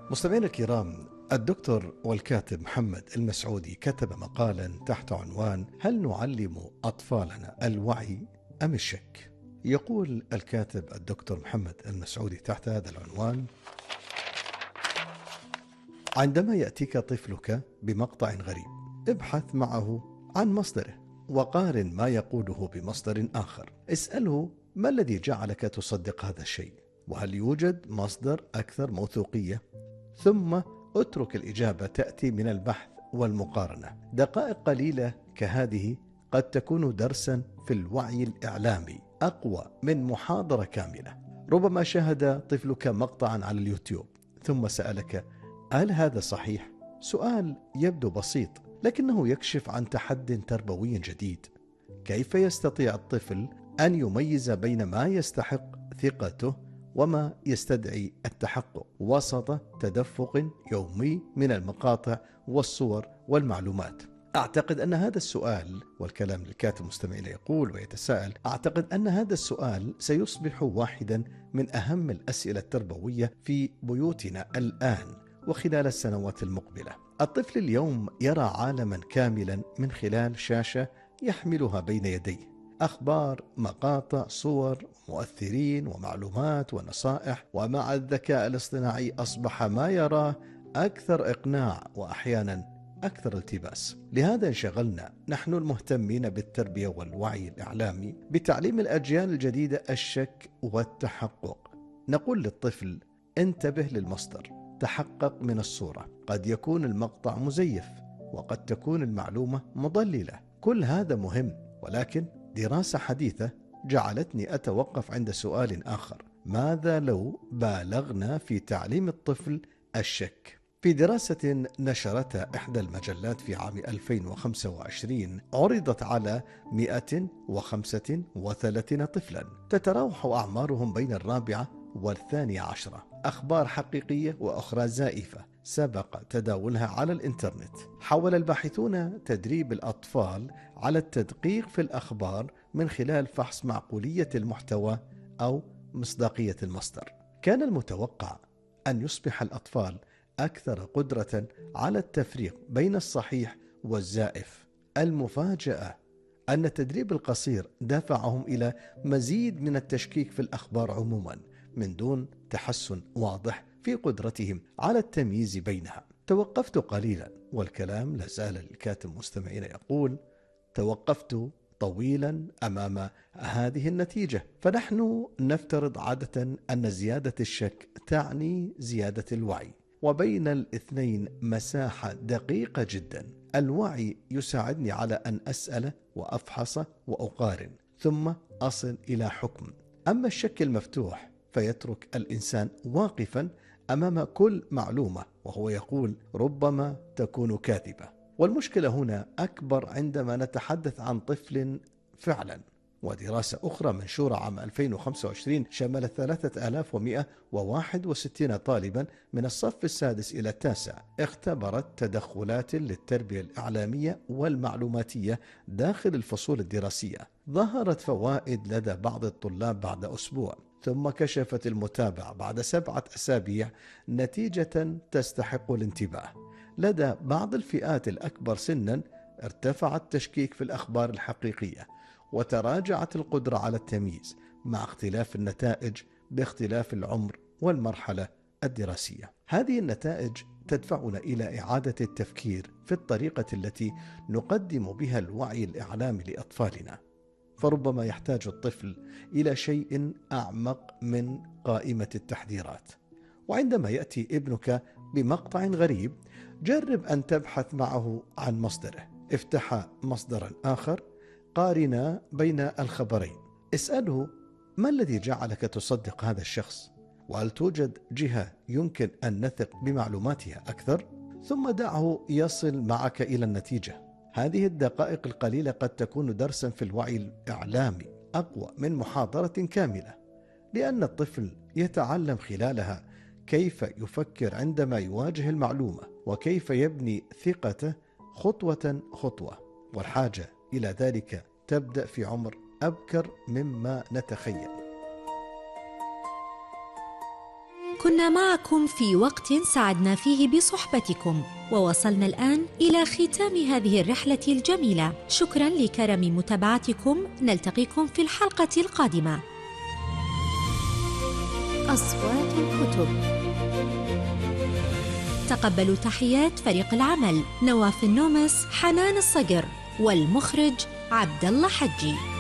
مستمعينا الكرام، الدكتور والكاتب محمد المسعودي كتب مقالا تحت عنوان: هل نعلم أطفالنا الوعي أم الشك؟ يقول الكاتب الدكتور محمد المسعودي تحت هذا العنوان: عندما يأتيك طفلك بمقطع غريب، ابحث معه عن مصدره وقارن ما يقوله بمصدر آخر. اسأله: ما الذي جعلك تصدق هذا الشيء؟ وهل يوجد مصدر أكثر موثوقية؟ ثم اترك الإجابة تأتي من البحث والمقارنة. دقائق قليلة كهذه قد تكون درسا في الوعي الإعلامي أقوى من محاضرة كاملة. ربما شاهد طفلك مقطعا على اليوتيوب ثم سألك: هل هذا صحيح؟ سؤال يبدو بسيط، لكنه يكشف عن تحد تربوي جديد. كيف يستطيع الطفل أن يميز بين ما يستحق ثقته وما يستدعي التحقق وسط تدفق يومي من المقاطع والصور والمعلومات؟ أعتقد أن هذا السؤال، والكلام للكاتب مستمعين يقول ويتساءل، أعتقد أن هذا السؤال سيصبح واحدا من أهم الأسئلة التربوية في بيوتنا الآن وخلال السنوات المقبلة. الطفل اليوم يرى عالما كاملا من خلال شاشة يحملها بين يديه: أخبار، مقاطع، صور، مؤثرين ومعلومات ونصائح. ومع الذكاء الاصطناعي أصبح ما يراه أكثر إقناع وأحيانا أكثر التباس. لهذا انشغلنا نحن المهتمين بالتربية والوعي الإعلامي بتعليم الأجيال الجديدة الشك والتحقق. نقول للطفل: انتبه للمصدر، تحقق من الصورة، قد يكون المقطع مزيف وقد تكون المعلومة مضللة. كل هذا مهم، ولكن دراسة حديثة جعلتني أتوقف عند سؤال آخر: ماذا لو بالغنا في تعليم الطفل الشك؟ في دراسة نشرتها إحدى المجلات في عام 2025 عرضت على 135 طفلا تتراوح أعمارهم بين 4 و12. أخبار حقيقية وأخرى زائفة سبق تداولها على الإنترنت. حاول الباحثون تدريب الأطفال على التدقيق في الأخبار من خلال فحص معقولية المحتوى أو مصداقية المصدر. كان المتوقع أن يصبح الأطفال أكثر قدرة على التفريق بين الصحيح والزائف. المفاجأة أن التدريب القصير دفعهم إلى مزيد من التشكيك في الأخبار عموما، من دون تحسن واضح في قدرتهم على التمييز بينها. توقفت قليلا، والكلام لازال الكاتب مستمعين يقول: توقفت طويلا أمام هذه النتيجة. فنحن نفترض عادة أن زيادة الشك تعني زيادة الوعي، وبين الاثنين مساحة دقيقة جدا. الوعي يساعدني على أن أسأل وأفحص وأقارن ثم أصل إلى حكم. أما الشك المفتوح فيترك الإنسان واقفا أمام كل معلومة وهو يقول: ربما تكون كاذبة. والمشكلة هنا أكبر عندما نتحدث عن طفل فعلا. ودراسة أخرى منشورة عام 2025 شملت 3161 طالبا من الصف السادس إلى التاسع، اختبرت تدخلات للتربية الإعلامية والمعلوماتية داخل الفصول الدراسية. ظهرت فوائد لدى بعض الطلاب بعد أسبوع، ثم كشفت المتابعة بعد 7 أسابيع نتيجة تستحق الانتباه. لدى بعض الفئات الأكبر سنا ارتفع التشكيك في الأخبار الحقيقية، وتراجعت القدرة على التمييز، مع اختلاف النتائج باختلاف العمر والمرحلة الدراسية. هذه النتائج تدفعنا إلى إعادة التفكير في الطريقة التي نقدم بها الوعي الإعلامي لأطفالنا. فربما يحتاج الطفل إلى شيء أعمق من قائمة التحذيرات. وعندما يأتي ابنك بمقطع غريب، جرب أن تبحث معه عن مصدره. افتح مصدرا آخر، قارنا بين الخبرين. اسأله: ما الذي جعلك تصدق هذا الشخص؟ وهل توجد جهة يمكن أن نثق بمعلوماتها أكثر؟ ثم دعه يصل معك إلى النتيجة. هذه الدقائق القليلة قد تكون درسا في الوعي الإعلامي أقوى من محاضرة كاملة، لأن الطفل يتعلم خلالها كيف يفكر عندما يواجه المعلومة، وكيف يبني ثقته خطوة خطوة. والحاجة إلى ذلك تبدأ في عمر أبكر مما نتخيل. كنا معكم في وقت سعدنا فيه بصحبتكم، ووصلنا الآن إلى ختام هذه الرحلة الجميلة. شكرا لكرم متابعتكم، نلتقيكم في الحلقة القادمة. أصوات الكتب. تقبلوا تحيات فريق العمل: نواف النومس، حنان الصقر، والمخرج عبد الله حجي.